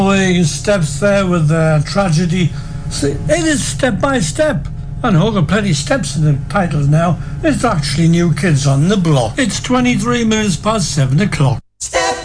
The steps there with the tragedy. See, it is step by step. I know, got plenty of steps in the title now. It's actually New Kids on the Block. It's 23 minutes past 7 o'clock.